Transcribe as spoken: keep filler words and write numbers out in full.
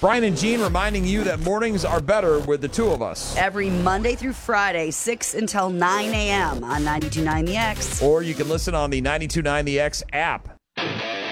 Brian and Gene reminding you that mornings are better with the two of us. Every Monday through Friday, six until nine a.m. on ninety-two point nine The X. Or you can listen on the ninety-two point nine The X app.